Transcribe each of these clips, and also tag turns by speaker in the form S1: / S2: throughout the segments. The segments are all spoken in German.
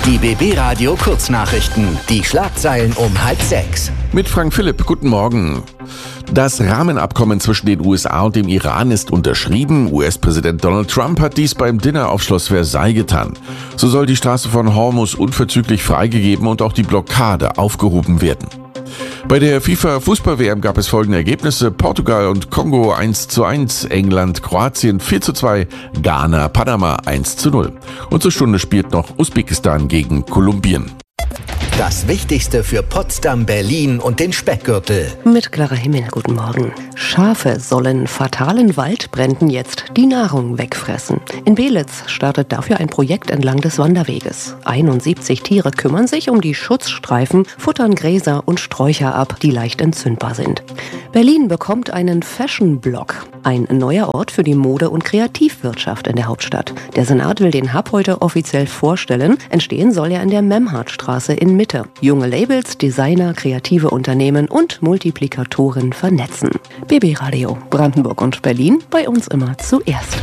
S1: Die BB Radio Kurznachrichten. Die Schlagzeilen um 5:30.
S2: Mit Frank Philipp, guten Morgen. Das Rahmenabkommen zwischen den USA und dem Iran ist unterschrieben. US-Präsident Donald Trump hat dies beim Dinner auf Schloss Versailles getan. So soll die Straße von Hormuz unverzüglich freigegeben und auch die Blockade aufgehoben werden. Bei der FIFA-Fußball-WM gab es folgende Ergebnisse: Portugal und Kongo 1:1, England, Kroatien 4:2, Ghana, Panama 1:0. Und zur Stunde spielt noch Usbekistan gegen Kolumbien.
S1: Das Wichtigste für Potsdam, Berlin und den Speckgürtel.
S3: Mit klarer Himmel, guten Morgen. Schafe sollen fatalen Waldbränden jetzt die Nahrung wegfressen. In Belitz startet dafür ein Projekt entlang des Wanderweges. 71 Tiere kümmern sich um die Schutzstreifen, futtern Gräser und Sträucher ab, die leicht entzündbar sind. Berlin bekommt einen Fashion-Block, ein neuer Ort für die Mode- und Kreativwirtschaft in der Hauptstadt. Der Senat will den Hub heute offiziell vorstellen. Entstehen soll er in der Memhardstraße in Mitte. Junge Labels, Designer, kreative Unternehmen und Multiplikatoren vernetzen. BB Radio, Brandenburg und Berlin, bei uns immer zuerst.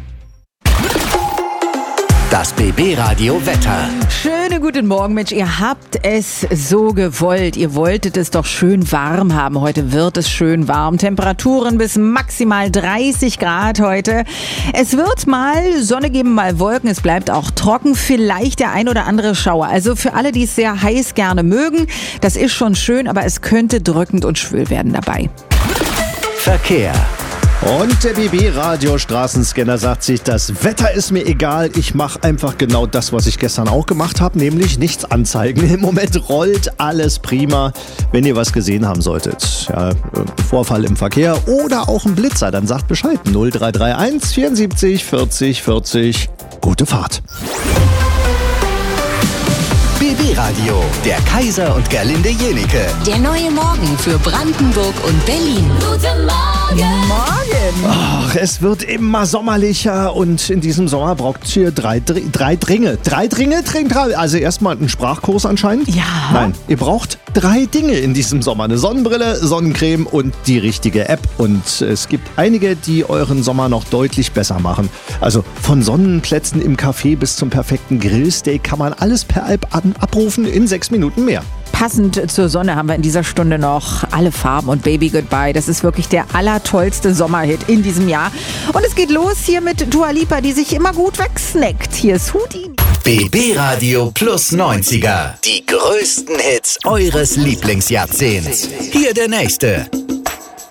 S1: Das BB Radio Wetter.
S4: Schönen guten Morgen, Mensch, ihr habt es so gewollt. Ihr wolltet es doch schön warm haben. Heute wird es schön warm. Temperaturen bis maximal 30 Grad heute. Es wird mal Sonne geben, mal Wolken. Es bleibt auch trocken. Vielleicht der ein oder andere Schauer. Also für alle, die es sehr heiß gerne mögen, das ist schon schön, aber es könnte drückend und schwül werden dabei.
S1: Verkehr.
S5: Und der BB-Radio-Straßenscanner sagt sich, das Wetter ist mir egal, ich mache einfach genau das, was ich gestern auch gemacht habe, nämlich nichts anzeigen. Im Moment rollt alles prima. Wenn ihr was gesehen haben solltet, ja, Vorfall im Verkehr oder auch ein Blitzer, dann sagt Bescheid. 0331 74 40 40. Gute Fahrt.
S1: BB Radio, der Kaiser und Gerlinde Jenike.
S6: Der neue Morgen für Brandenburg und Berlin. Guten Morgen!
S5: Ach, es wird immer sommerlicher und in diesem Sommer braucht ihr drei Dinge. Also erstmal einen Sprachkurs anscheinend.
S4: Ja.
S5: Nein, ihr braucht 3 Dinge in diesem Sommer. Eine Sonnenbrille, Sonnencreme und die richtige App. Und es gibt einige, die euren Sommer noch deutlich besser machen. Also von Sonnenplätzen im Café bis zum perfekten Grillsteak kann man alles per App abrufen in 6 Minuten mehr.
S4: Passend zur Sonne haben wir in dieser Stunde noch Alle Farben und Baby Goodbye. Das ist wirklich der allertollste Sommerhit in diesem Jahr. Und es geht los hier mit Dua Lipa, die sich immer gut wegsnackt. Hier ist Houdini.
S1: BB Radio plus 90er. Die größten Hits eures Lieblingsjahrzehnts. Hier der nächste.